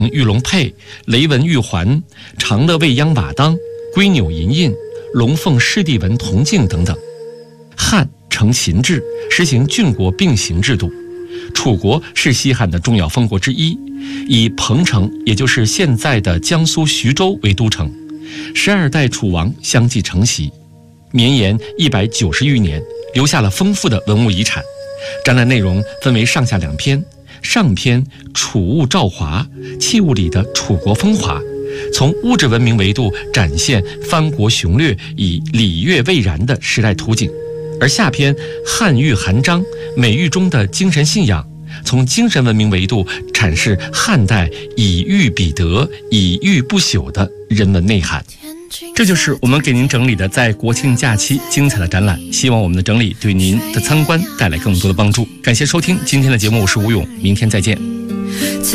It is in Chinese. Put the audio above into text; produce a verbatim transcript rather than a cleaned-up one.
玉龙佩、雷纹玉环、长乐未央瓦当、龟钮银印、龙凤狮地纹铜镜等等。汉承秦制，实行郡国并行制度。楚国是西汉的重要封国之一，以彭城，也就是现在的江苏徐州为都城，十二代楚王相继承袭，绵延一百九十余年，留下了丰富的文物遗产。展览内容分为上下两篇，上篇楚物照华，器物里的楚国风华，从物质文明维度展现藩国雄略以礼乐蔚然的时代图景，而下篇汉玉含章，美玉中的精神信仰，从精神文明维度阐释汉代以玉比德、以玉不朽的人文内涵。这就是我们给您整理的在国庆假期精彩的展览，希望我们的整理对您的参观带来更多的帮助。感谢收听今天的节目，我是吴勇，明天再见。